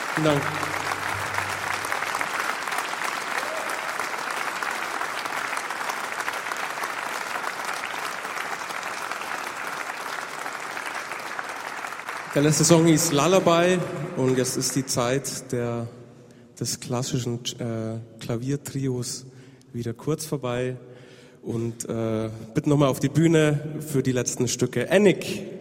Vielen Dank. Der letzte Song hieß Lullaby und jetzt ist die Zeit des klassischen Klaviertrios wieder kurz vorbei und bitte nochmal auf die Bühne für die letzten Stücke. Annick.